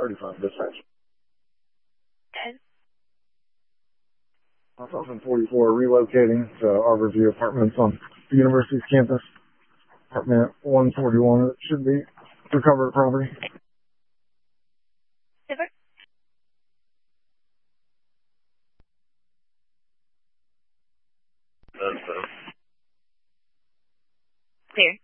35 dispatch. Okay. 1044 relocating to Arborview Apartments on the university's campus. Apartment 141, it should be recovered property. Super. Clear.